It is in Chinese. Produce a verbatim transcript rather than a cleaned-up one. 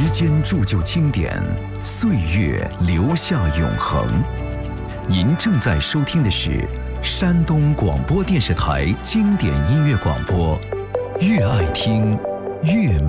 时间铸就经典，岁月留下永恒。您正在收听的是山东广播电视台经典音乐广播，越爱听越美。